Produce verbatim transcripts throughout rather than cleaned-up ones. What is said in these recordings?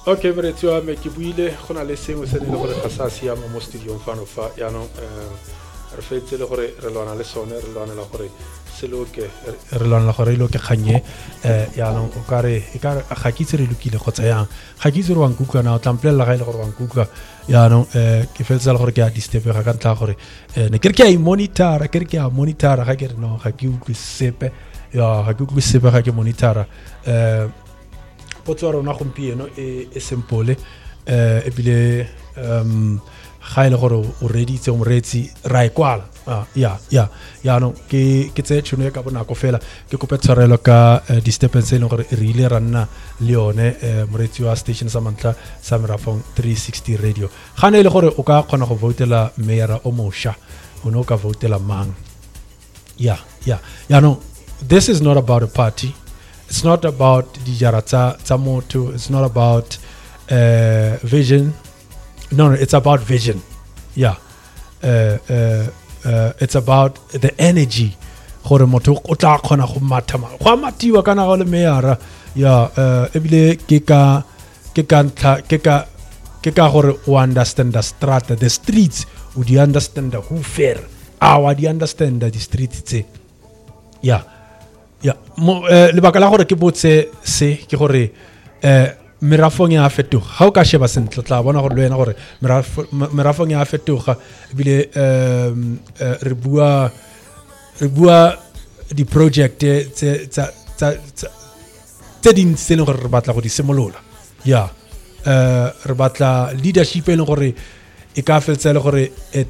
Okay, moretsi wa me ke buile go na le sengwe se ne le gore ga sa siama mo studio fano fa ya no re fetse le gore re lwana le sone re lwana la gore se loke re lwana la gore lo ke khanye eh ya no o kare e ka ga ke tsere lokile go tsayang ga ke tsere wa nkuka na o tlamplela ga ile gore wa nkuka ya no eh ke fetse le gore ke a disturb ga ka ntla gore ne ke re ke a monitor ke re ke a monitor ga ke re no ga ke utlwe sepe ya ga ke utlwe sepe ga ke monitor eh potso rona gompieno e e simple eh e bile um ga ile gore o reditse o moretsi ra e kwala ah ya ya ya no ke ke tse tshone ka bona go fela ke kope tshwarelo ka disturbance le gore re ile ra nna le yone moretsi wa station sa mantla sa Merafong three sixty radio ga ne ile gore o ka kgona go votela mayor o mosha o no ka votela mang ya ya ya no this is not about a party. It's not about dijara tsa tsa motho. It's not about uh, vision. No, no, it's about vision. Yeah. Uh, uh, uh, it's about the energy. Gore motho o tla khona go mathama. Go matiwa kana go le meara. Yeah, uh ebile ke ka ke ka ke ka ke ka gore o understand the strata, the streets. O di understand the who fair. Ah, di understand the streets tse. Yeah. Ya mo le baka la gore ke botse se ke gore eh Merafong ya fetoga ga o ka sheba sentle tla bona gore le wena gore Merafong ya fetoga bile eh re bua re bua di project tse tsa tsa tse din se le gore re batla go di simolola ya eh re batla leadership e le gore e ka fetsa le gore e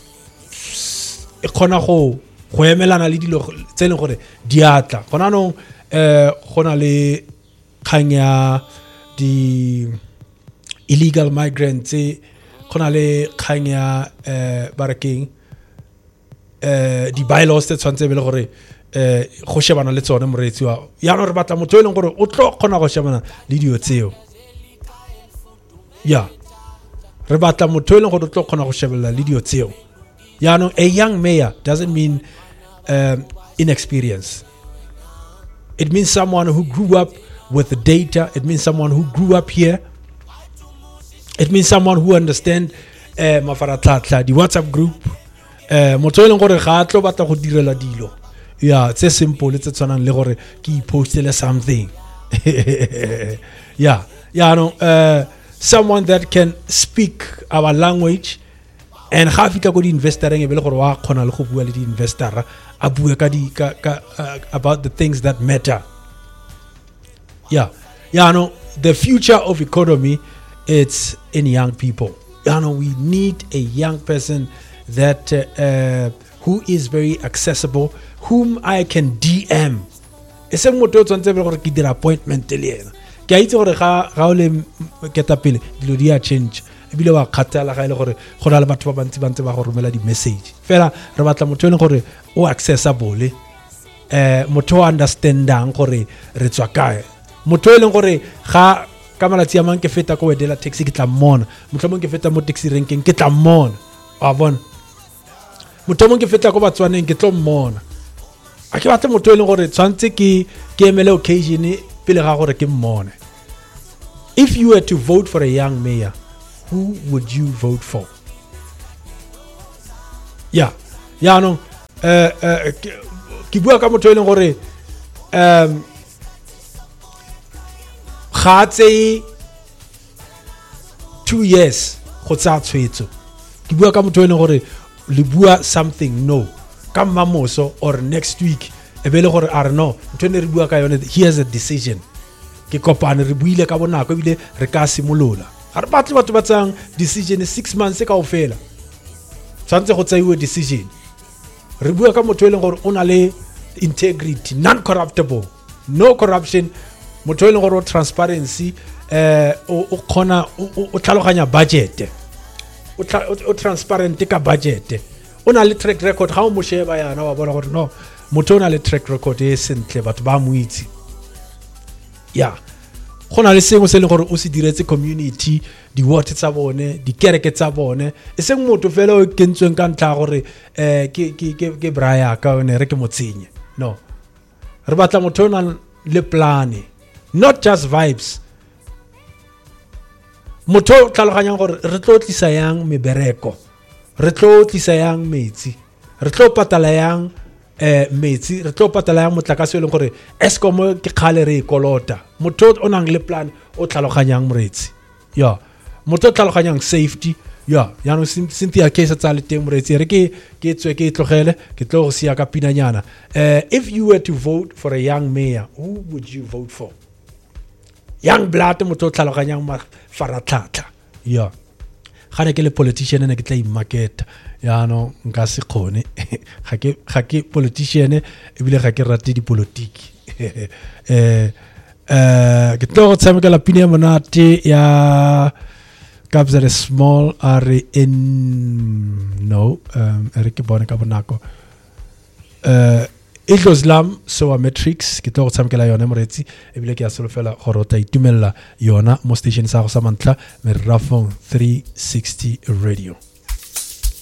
khona go go emelana le dilo tse le gore diatla gona no eh gona le khanya di illegal migrants gona le khanya eh barakeng eh di bylaws tse tshwantse be le gore eh go shebana le tsone moretsi wa ya no re batla motho e leng gore o tlo gona go shebana le dio tseo ya re batla motho e leng gore o tlo gona go shebana le dio tseo ya no a young mayor doesn't mean Um, inexperience. It means someone who grew up with the data. It means someone who grew up here. It means someone who understand uh, mafaratlatla, the WhatsApp group. Motho e leng gore ga tlo batla go direla dilo. Yeah, it's simple. It's tshwanang le gore ke postele something. Yeah, yeah, no. Uh, someone that can speak our language. And ga fika go di investoreng e be le gore wa khona le go bua le di investor a bua ka di ka about the things that matter. Yeah, yeah, no, the future of economy it's in young people. Yeah, no, we need a young person that uh, uh, who is very accessible, whom I can D M. E se motho tsantse be gore ke dira appointment le yena. Ke a itse gore ga ga o le ketapele dilo di a change. Bile wa khatala ga ile gore go na le batho ba bantsi bantse ba go romela di message fela re batla motho ene gore o accessible eh motho o understandang gore re tswa kae motho e leng gore ga ka malatsi a mang ke feta ko wedela taxi ke tla mmona motho mong ke feta mo taxi ranking ke tla mmona wa bona motho mong ke feta ko batswaneng ke tlo mmona a ke batla motho e leng gore tshwantse ke ke emele occasion pele ga gore ke mmone. If you were to vote for a young mayor, who would you vote for? Yeah, yeah, no. Uh, uh, ki bua ka motho e leng gore um ga tse two years go tsa tshwetso ki bua ka motho e leng gore le bua something no ka mamoso or next week e be le gore are no ntwe ne re bua ka yone here's a decision ke kopane re buile ka bonako e bile re ka simolola ga re batle batho ba tsang decision six months ka ofela tsantse go tsaiwe decision re bua ka motho e leng gore o na le integrity, non corruptible, no corruption, motho e leng gore transparency eh o khona o tlhaloganya budget o transparent ka budget o na le track record ga o mo sheba yana wa bona gore no motho o na le track record e sentle batho ba mo itse ya gona le sengwe se le gore o se diretse community di ward tsa bone di kereke tsa bone e seng motho fela o kentsweng ka ntla gore eh ke ke ke braya ka one re ke motsenye no re batla motho o na le plan, not just vibes motho tlhaloganyang gore re tlo tlisa yang mebereko re tlo tlisa yang metsi re tlo patala yang eh metsi re tlo patala yang motlakase le gore Eskom ke khale re kolota motho o nang le plan o tlhaloganyang moretsi ya motho tlhaloganyang safety ya ya no Cynthia case tsa le teng moretsi re ke ke tswe ke tlogele ke tlo go sia ka pinanyana uh, if you were to vote for a young mayor who would you vote for young blood motho tlhaloganyang mafaratlhatlha ya ga ne ke le politician ne ke tla i-market ya no nka se khone ga ke ga ke politician e bile ga ke rate dipolitiki eh eh ke tlo go tshameka la pina monate ya Cabs are small are in no um re ke bona ka bonako eh Islam so a matrix ke tlo go tshamekela yona moretsi e bile ke a solofela go rota itumella yona mo station sa go sa mantla Merafong three sixty radio.